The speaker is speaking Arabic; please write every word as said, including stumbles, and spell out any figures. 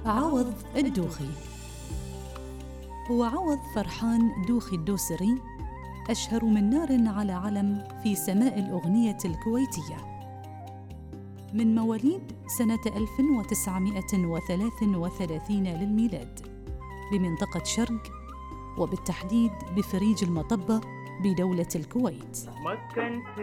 عوض الدوخي. هو عوض فرحان دوخي الدوسري، أشهر من نار على علم في سماء الأغنية الكويتية، من مواليد سنة ألف وتسعمائة وثلاث وثلاثين للميلاد بمنطقة شرق، وبالتحديد بفريج المطبة بدولة الكويت.